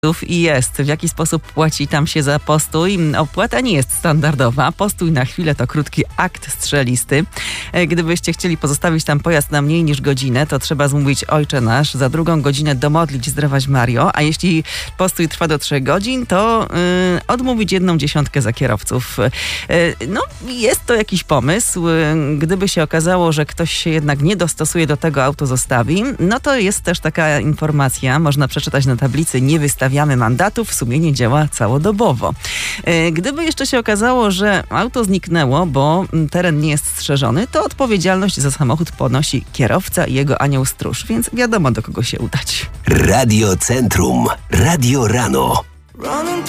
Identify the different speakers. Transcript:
Speaker 1: I jest. W jaki sposób płaci tam się za postój? Opłata nie jest standardowa. Postój na chwilę to krótki akt strzelisty. Gdybyście chcieli pozostawić tam pojazd na mniej niż godzinę, to trzeba zmówić Ojcze Nasz, za drugą godzinę domodlić Zdrowaś Mario, a jeśli postój trwa do 3 godzin, to odmówić 1/10 za kierowców. Jest to jakiś pomysł. Gdyby się okazało, że ktoś się jednak nie dostosuje do tego, auto zostawi, no to jest też taka informacja, można przeczytać na tablicy: nie wystawiamy mandatów, sumienie działa całodobowo. Gdyby jeszcze się okazało, że auto zniknęło, bo teren nie jest strzeżony, to odpowiedzialność za samochód ponosi kierowca i jego anioł stróż, więc wiadomo, do kogo się udać.
Speaker 2: Radio Centrum. Radio Rano.